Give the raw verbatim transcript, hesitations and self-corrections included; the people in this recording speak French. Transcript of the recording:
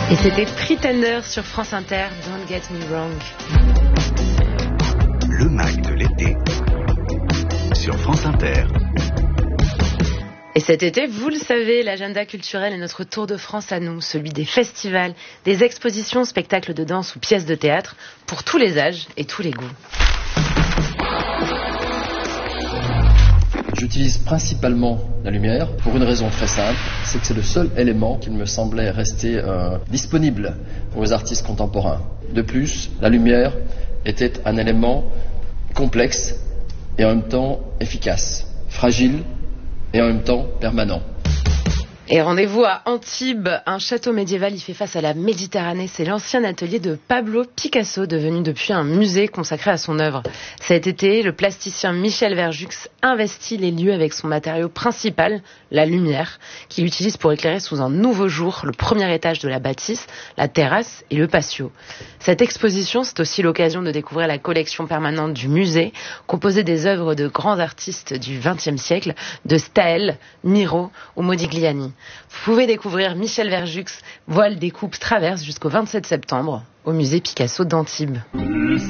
Et c'était Pretender sur France Inter, Don't Get Me Wrong. Le Mag de l'été sur France Inter. Et cet été, vous le savez, l'agenda culturel est notre tour de France à nous, celui des festivals, des expositions, spectacles de danse ou pièces de théâtre, pour tous les âges et tous les goûts. J'utilise principalement la lumière pour une raison très simple, c'est que c'est le seul élément qui me semblait rester euh, disponible aux artistes contemporains. De plus, la lumière était un élément complexe et en même temps efficace, fragile et en même temps permanent. Et rendez-vous à Antibes, un château médiéval y fait face à la Méditerranée. C'est l'ancien atelier de Pablo Picasso, devenu depuis un musée consacré à son œuvre. Cet été, le plasticien Michel Verjux investit les lieux avec son matériau principal, la lumière, qu'il utilise pour éclairer sous un nouveau jour le premier étage de la bâtisse, la terrasse et le patio. Cette exposition, c'est aussi l'occasion de découvrir la collection permanente du musée, composée des œuvres de grands artistes du vingtième siècle, de Staël, Miro ou Modigliani. Vous pouvez découvrir Michel Verjux, Voile, découpe, traverse jusqu'au vingt-sept septembre au musée Picasso d'Antibes.